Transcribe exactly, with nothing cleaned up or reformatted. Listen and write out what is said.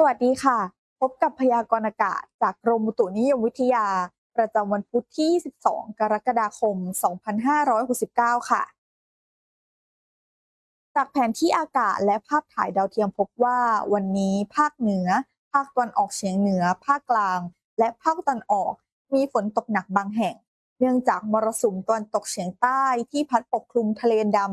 สวัสดีค่ะ พบกับพยากรณ์อากาศจากกรมอุตุนิยมวิทยา ประจำวันพุธที่ ยี่สิบสอง กรกฎาคม สองพันห้าร้อยหกสิบเก้า ค่ะ จากแผนที่อากาศและภาพถ่ายดาวเทียมพบว่าวันนี้ภาคเหนือ ภาคตะวันออกเฉียงเหนือ ภาคกลาง และภาคตะวันออกมีฝนตกหนักบางแห่ง เนื่องจากมรสุมตะวันตกเฉียงใต้ที่พัดปกคลุมทะเลอันดา